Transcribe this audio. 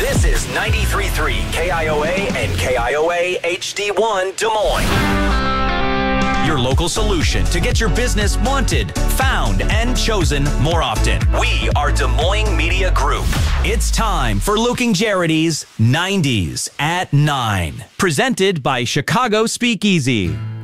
This is 93.3 KIOA and KIOA HD1 Des Moines. Your local solution to get your business wanted, found, and chosen more often. We are Des Moines Media Group. It's time for Luke and Jaridy's 90s at 9. Presented by Chicago Speakeasy.